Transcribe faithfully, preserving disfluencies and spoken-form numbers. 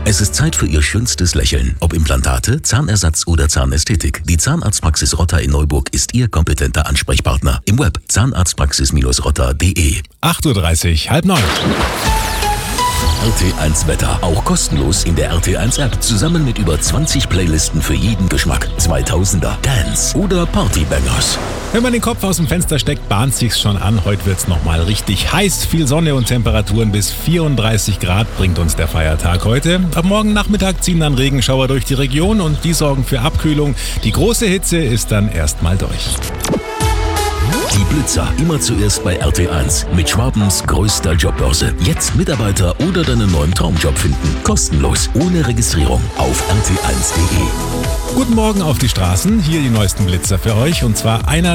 Es ist Zeit für Ihr schönstes Lächeln. Ob Implantate, Zahnersatz oder Zahnästhetik. Die Zahnarztpraxis Rotter in Neuburg ist Ihr kompetenter Ansprechpartner. Im Web zahnarztpraxis rotter punkt de. acht Uhr dreißig, halb neun. R T eins Wetter, auch kostenlos in der R T eins App, zusammen mit über zwanzig Playlisten für jeden Geschmack. zweitausender, Dance oder Partybangers. Wenn man den Kopf aus dem Fenster steckt, bahnt sich's schon an. Heute wird's nochmal richtig heiß. Viel Sonne und Temperaturen bis vierunddreißig Grad bringt uns der Feiertag heute. Ab morgen Nachmittag ziehen dann Regenschauer durch die Region und die sorgen für Abkühlung. Die große Hitze ist dann erstmal durch. Die Blitzer, immer zuerst bei R T eins. Mit Schwabens größter Jobbörse. Jetzt Mitarbeiter oder deinen neuen Traumjob finden. Kostenlos, ohne Registrierung. Auf r t eins punkt de. Guten Morgen auf die Straßen. Hier die neuesten Blitzer für euch. Und zwar einer